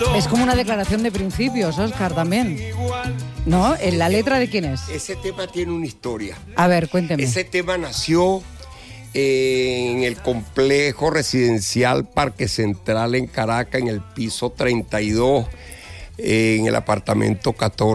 Es como una declaración de principios, Óscar, también. ¿No? ¿En la letra de quién es? Ese tema tiene una historia. A ver, cuénteme. Ese tema nació en el complejo residencial Parque Central en Caracas, en el piso 32, en el apartamento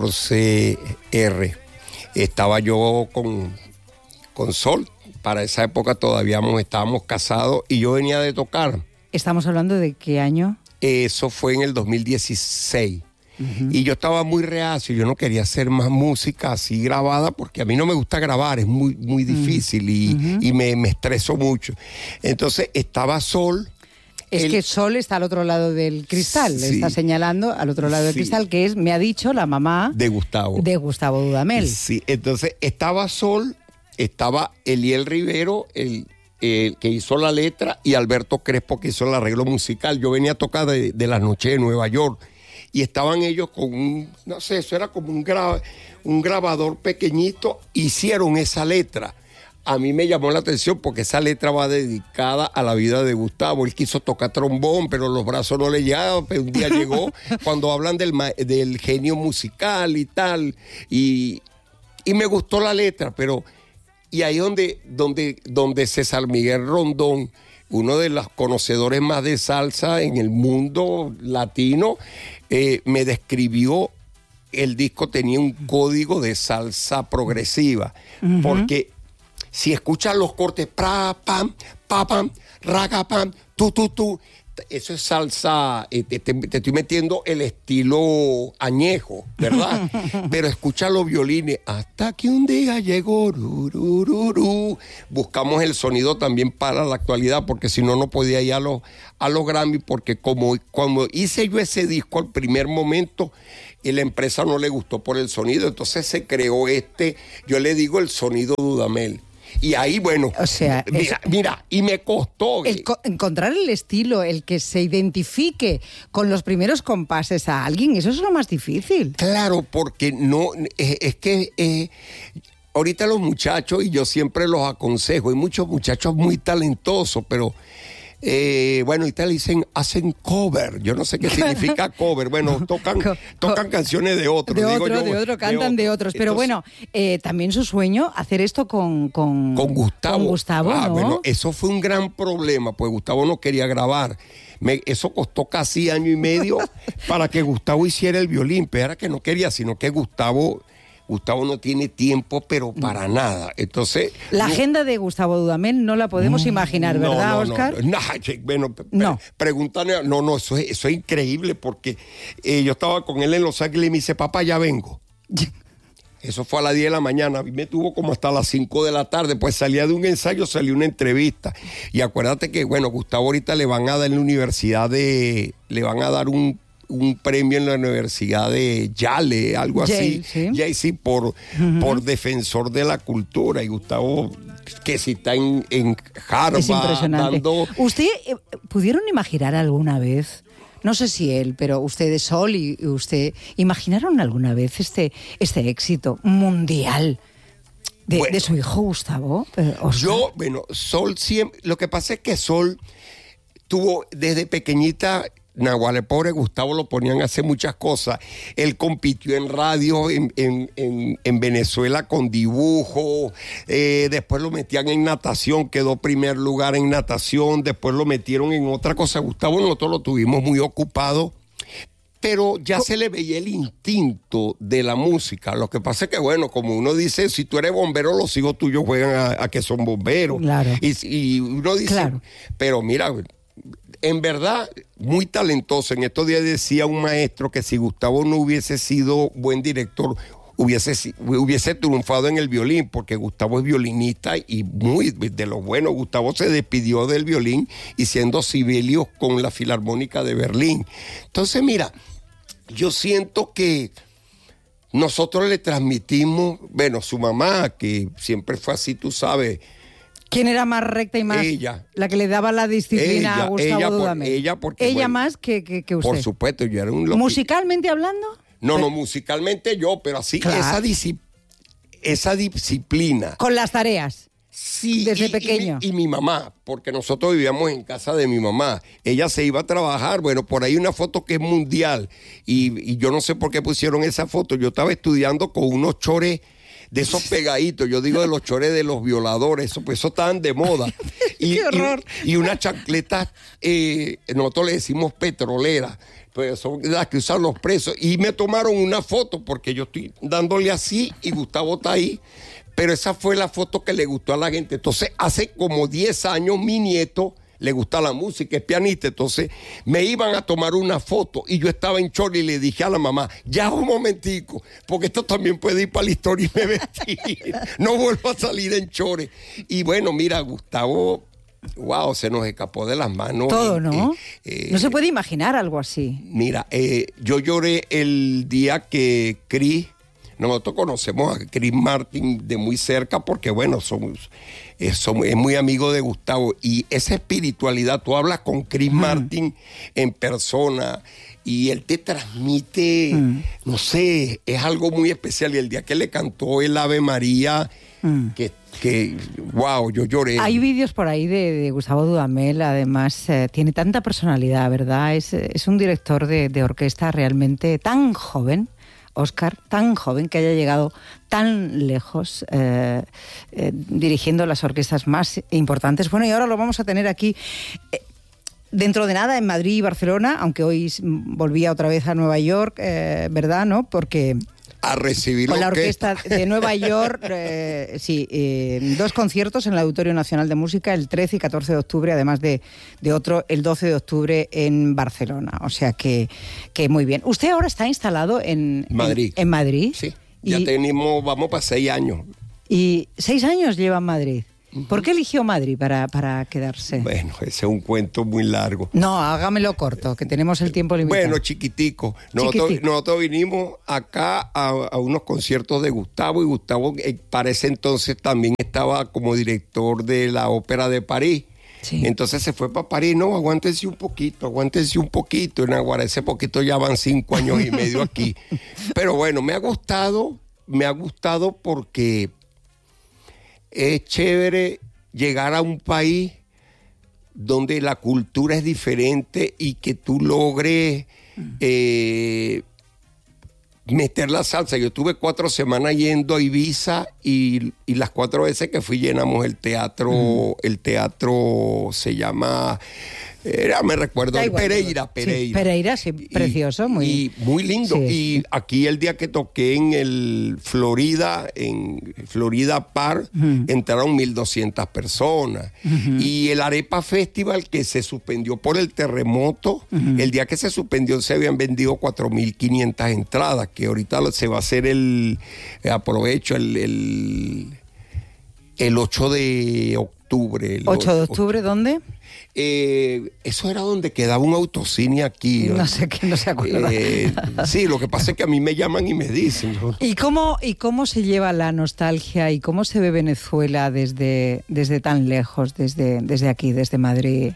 14R. Estaba yo con Sol. Para esa época todavía estábamos casados y yo venía de tocar. ¿Estamos hablando de qué año? Eso fue en el 2016. Uh-huh. Y yo estaba muy reacio, yo no quería hacer más música así grabada porque a mí no me gusta grabar, es muy difícil y me estreso mucho. Entonces estaba Sol. Es que Sol está al otro lado del cristal, sí, le está señalando al otro lado del cristal, que es, me ha dicho, la mamá de Gustavo Dudamel. Sí, entonces estaba Sol, estaba Eliel Rivero, el que hizo la letra, y Alberto Crespo, que hizo el arreglo musical. Yo venía a tocar de las noches de Nueva York y estaban ellos con no sé, eso era como un grabador pequeñito, hicieron esa letra. A mí me llamó la atención porque esa letra va dedicada a la vida de Gustavo. Él quiso tocar trombón, pero los brazos no le llegaban, pero un día llegó cuando hablan del genio musical y tal, y me gustó la letra, pero y ahí donde César Miguel Rondón, uno de los conocedores más de salsa en el mundo latino, me describió, el disco tenía un código de salsa progresiva, porque si escuchas los cortes, pra, pam, pa, pam, raga, pam, tu, eso es salsa, te estoy metiendo el estilo añejo, ¿verdad? Pero escucha los violines, hasta que un día llegó, buscamos el sonido también para la actualidad, porque si no, no podía ir a los Grammy, porque como hice yo ese disco al primer momento, y la empresa no le gustó por el sonido, entonces se creó yo le digo el sonido Dudamel. Y ahí, bueno, o sea, mira, y me costó. Encontrar el estilo, el que se identifique con los primeros compases a alguien, eso es lo más difícil. Claro, porque no, es que ahorita los muchachos, y yo siempre los aconsejo, hay muchos muchachos muy talentosos, pero bueno, ahorita le hacen cover. Yo no sé qué significa cover. Bueno, tocan canciones de otros. Cantan de otros. Pero bueno, también su sueño, hacer esto con Gustavo. Con Gustavo, ¿no? Bueno, eso fue un gran problema, pues Gustavo no quería grabar. Eso costó casi año y medio para que Gustavo hiciera el violín. Pero era que no quería, sino que Gustavo no tiene tiempo, pero para nada. Entonces, la agenda de Gustavo Dudamel no la podemos imaginar, ¿verdad, Óscar? No. Pregúntale. No, eso es increíble, porque yo estaba con él en Los Ángeles y me dice, papá, ya vengo. Eso fue a las 10 de la mañana. A mí me tuvo como hasta las 5 de la tarde. Pues salía de un ensayo, salió una entrevista. Y acuérdate que, bueno, Gustavo ahorita le van a dar en la universidad le van a dar un premio en la Universidad de Yale, algo así, sí, por defensor de la cultura. Y Gustavo, que si está en Harvard, es impresionante. ¿Usted pudieron imaginar alguna vez, no sé si él, pero ustedes, Sol y usted, imaginaron alguna vez este éxito mundial de su hijo Gustavo? Sol siempre, lo que pasa es que Sol tuvo desde pequeñita, Nahual, el pobre Gustavo lo ponían a hacer muchas cosas. Él compitió en radio en Venezuela con dibujo, después lo metían en natación, quedó primer lugar en natación, después lo metieron en otra cosa. Gustavo nosotros lo tuvimos muy ocupado, pero ya se le veía el instinto de la música. Lo que pasa es que, bueno, como uno dice, si tú eres bombero, los hijos tuyos juegan a que son bomberos. Claro. Y uno dice, claro. Pero mira, en verdad, muy talentoso. En estos días decía un maestro que si Gustavo no hubiese sido buen director, hubiese triunfado en el violín, porque Gustavo es violinista y muy de lo bueno. Gustavo se despidió del violín y siendo Sibelius con la Filarmónica de Berlín. Entonces, mira, yo siento que nosotros le transmitimos, bueno, su mamá, que siempre fue así, tú sabes. ¿Quién era más recta y más? Ella. La que le daba la disciplina a Gustavo Dudamel. Ella, porque, ella bueno, más que usted. Por supuesto, yo era un loco. ¿Musicalmente hablando? No, musicalmente yo, pero así, claro. esa disciplina. Con las tareas. Sí, desde pequeño. Y mi mamá, porque nosotros vivíamos en casa de mi mamá. Ella se iba a trabajar, bueno, por ahí una foto que es mundial. Y yo no sé por qué pusieron esa foto. Yo estaba estudiando con unos chores de esos pegaditos, yo digo de los chores de los violadores, eso estaban de moda. ¡Qué horror! Y unas chancletas, nosotros le decimos petroleras, pues son las que usan los presos. Y me tomaron una foto, porque yo estoy dándole así y Gustavo está ahí. Pero esa fue la foto que le gustó a la gente. Entonces, hace como 10 años, mi nieto le gusta la música, es pianista. Entonces, me iban a tomar una foto y yo estaba en chor y le dije a la mamá, ya un momentico, porque esto también puede ir para la historia y me vestí. No vuelvo a salir en chores. Y bueno, mira, Gustavo, wow, se nos escapó de las manos. Todo, ¿no? No se puede imaginar algo así. Mira, yo lloré el día que Chris... Nosotros conocemos a Chris Martin de muy cerca porque, bueno, es muy amigo de Gustavo. Y esa espiritualidad, tú hablas con Chris Martin en persona y él te transmite, no sé, es algo muy especial. Y el día que le cantó el Ave María, que wow, yo lloré. Hay vídeos por ahí de Gustavo Dudamel, además tiene tanta personalidad, ¿verdad? Es un director de orquesta realmente tan joven. Óscar, tan joven, que haya llegado tan lejos dirigiendo las orquestas más importantes. Bueno, y ahora lo vamos a tener aquí dentro de nada en Madrid y Barcelona, aunque hoy volvía otra vez a Nueva York, ¿verdad? ¿No? Porque... A recibir con la orquesta de Nueva York, dos conciertos en el Auditorio Nacional de Música el 13 y 14 de octubre, además de otro el 12 de octubre en Barcelona. O sea que muy bien. ¿Usted ahora está instalado en Madrid? En Madrid. Sí, ya vamos para 6 años. ¿Y 6 años lleva en Madrid? ¿Por qué eligió Madrid para quedarse? Bueno, ese es un cuento muy largo. No, hágamelo corto, que tenemos el tiempo limitado. Bueno, chiquitico. Nosotros vinimos acá a unos conciertos de Gustavo, y Gustavo para ese entonces también estaba como director de la Ópera de París. Sí. Entonces se fue para París. No, aguántense un poquito. En Aguara, ese poquito ya van 5 años y medio aquí. Pero bueno, me ha gustado porque... Es chévere llegar a un país donde la cultura es diferente y que tú logres meter la salsa. Yo estuve 4 semanas yendo a Ibiza y las 4 veces que fui llenamos el teatro. El teatro se llama... me recuerdo, Pereira. Sí, Pereira, sí, precioso, muy lindo. Sí. Y aquí el día que toqué en el Florida Park, entraron 1,200 personas. Y el Arepa Festival, que se suspendió por el terremoto, el día que se suspendió se habían vendido 4,500 entradas, que ahorita se va a hacer el 8 de octubre. ¿8 de octubre dónde? Eso era donde quedaba un autocine aquí. No sé qué, no se acuerda. Sí, lo que pasa es que a mí me llaman y me dicen. ¿Y cómo se lleva la nostalgia y cómo se ve Venezuela desde tan lejos, desde aquí, desde Madrid?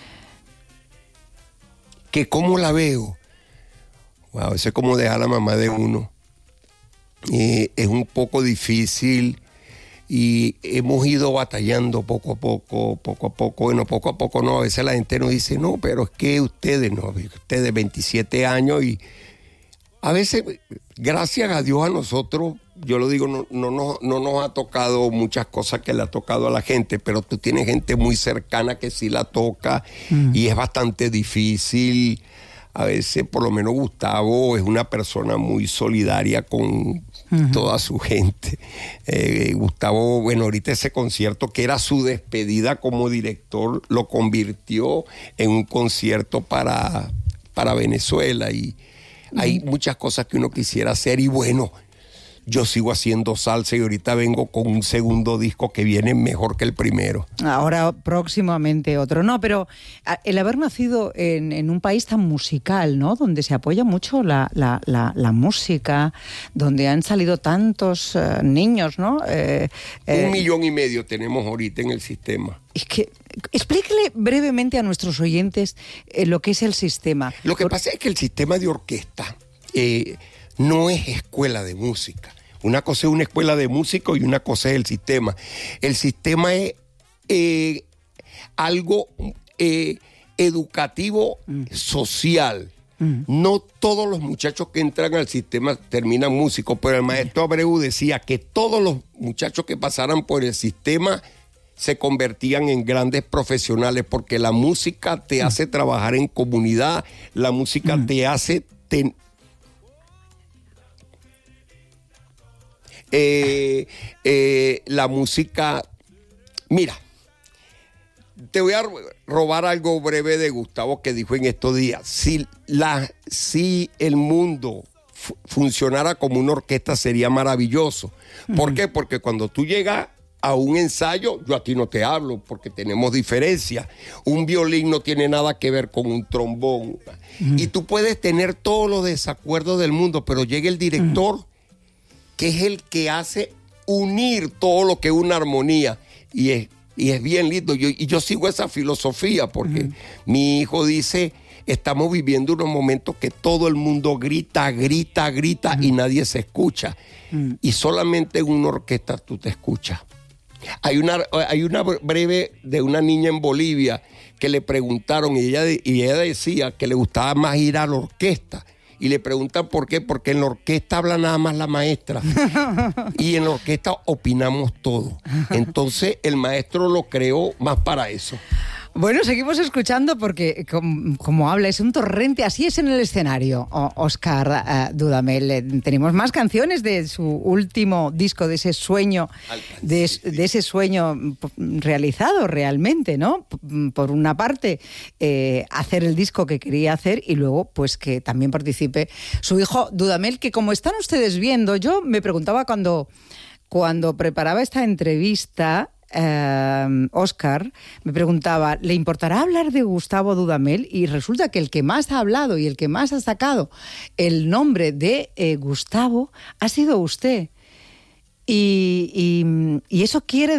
¿Que cómo la veo? Wow, eso es como dejar a la mamá de uno. Es un poco difícil. Y hemos ido batallando poco a poco. Bueno, poco a poco no. A veces la gente nos dice, no, pero es que ustedes 27 años y a veces, gracias a Dios a nosotros, yo lo digo, no nos ha tocado muchas cosas que le ha tocado a la gente, pero tú tienes gente muy cercana que sí la toca y es bastante difícil. A veces, por lo menos Gustavo es una persona muy solidaria con toda su gente. Gustavo, bueno, ahorita ese concierto que era su despedida como director, lo convirtió en un concierto para Venezuela. Y hay muchas cosas que uno quisiera hacer y bueno, yo sigo haciendo salsa y ahorita vengo con un segundo disco que viene mejor que el primero. Ahora próximamente otro. No, pero el haber nacido en un país tan musical, ¿no? Donde se apoya mucho la música, donde han salido tantos niños, ¿no? 1,5 millones tenemos ahorita en el sistema. Es que explíquele brevemente a nuestros oyentes lo que es el sistema. Lo que pasa es que el sistema de orquesta no es escuela de música. Una cosa es una escuela de músicos y una cosa es el sistema. El sistema es algo educativo, social. No todos los muchachos que entran al sistema terminan músicos, pero el maestro Abreu decía que todos los muchachos que pasaran por el sistema se convertían en grandes profesionales, porque la música te hace trabajar en comunidad, la música te hace... la música... Mira, te voy a robar algo breve de Gustavo que dijo en estos días. Si el mundo funcionara como una orquesta sería maravilloso. ¿Por qué? Porque cuando tú llegas a un ensayo, yo a ti no te hablo porque tenemos diferencias. Un violín no tiene nada que ver con un trombón. Y tú puedes tener todos los desacuerdos del mundo, pero llega el director, que es el que hace unir todo lo que es una armonía. Y es bien lindo. Yo sigo esa filosofía porque mi hijo dice, estamos viviendo unos momentos que todo el mundo grita y nadie se escucha. Y solamente en una orquesta tú te escuchas. Hay una breve de una niña en Bolivia que le preguntaron y ella decía que le gustaba más ir a la orquesta. Y le preguntan por qué, porque en la orquesta habla nada más la maestra. Y en la orquesta opinamos todo. Entonces el maestro lo creó más para eso. Bueno, seguimos escuchando porque como habla, es un torrente, así es en el escenario, Óscar Dudamel. Tenemos más canciones de su último disco, de ese sueño, de ese sueño realizado realmente, ¿no? Por una parte, hacer el disco que quería hacer y luego, pues que también participe su hijo Dudamel, que como están ustedes viendo, yo me preguntaba cuando preparaba esta entrevista... Óscar me preguntaba, ¿le importará hablar de Gustavo Dudamel? Y resulta que el que más ha hablado y el que más ha sacado el nombre de Gustavo ha sido usted. Y eso quiere